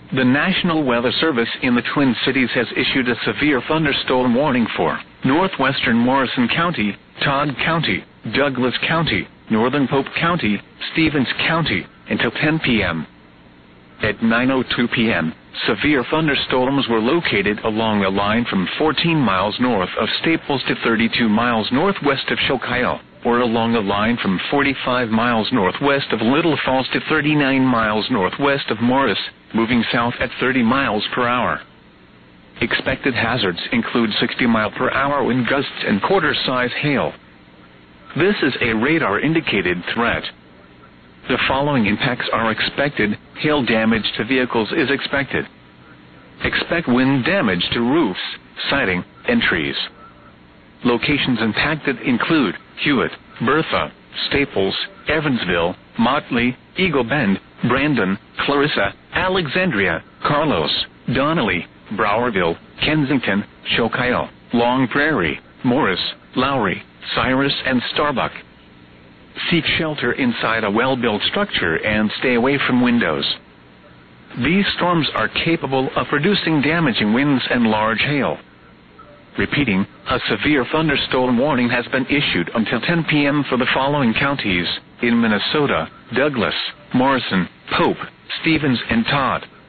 The National Weather Service in the Twin Cities has issued a severe thunderstorm warning for northwestern Morrison County, Todd County, Douglas County, northern Pope County, Stevens County, until 10 p.m. At 9:02 p.m., severe thunderstorms were located along a line from 14 miles north of Staples to 32 miles northwest of Chillicothe, or along a line from 45 miles northwest of Little Falls to 39 miles northwest of Morris, moving south at 30 miles per hour. Expected hazards include 60-mile-per-hour wind gusts and quarter-size hail. This is a radar-indicated threat. The following impacts are expected. Hail damage to vehicles is expected. Expect wind damage to roofs, siding, and trees. Locations impacted include Hewitt, Bertha, Staples, Evansville, Motley, Eagle Bend, Brandon, Clarissa, Alexandria, Carlos, Donnelly, Browerville, Kensington, Chillicothe, Long Prairie, Morris, Lowry, Cyrus, and Starbuck. Seek shelter inside a well-built structure and stay away from windows. These storms are capable of producing damaging winds and large hail. Repeating, a severe thunderstorm warning has been issued until 10 p.m. for the following counties in Minnesota: Douglas, Morrison, Pope, Stevens, and Todd.